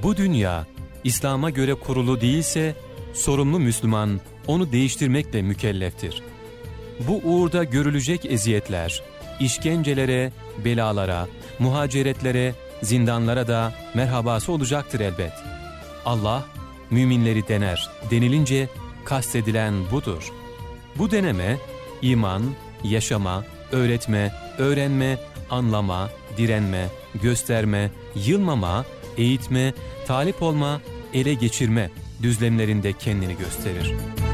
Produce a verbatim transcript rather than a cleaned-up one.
Bu dünya İslam'a göre kurulu değilse, sorumlu Müslüman onu değiştirmekle mükelleftir. Bu uğurda görülecek eziyetler, işkencelere, belalara, muhaceretlere, zindanlara da merhabası olacaktır elbet. Allah, müminleri dener denilince kastedilen budur. Bu deneme, iman, yaşama, öğretme, öğrenme, anlama, direnme, gösterme, yılmama, eğitme, talip olma, ele geçirme düzlemlerinde kendini gösterir.